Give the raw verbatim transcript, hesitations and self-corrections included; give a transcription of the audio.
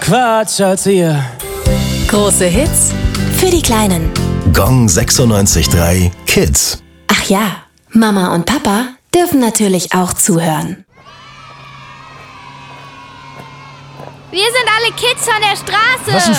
Quatsch als ihr. Große Hits für die Kleinen. Gong sechsundneunzig Komma drei Kids. Ach ja, Mama und Papa dürfen natürlich auch zuhören. Wir sind alle Kids von der Straße. Was ein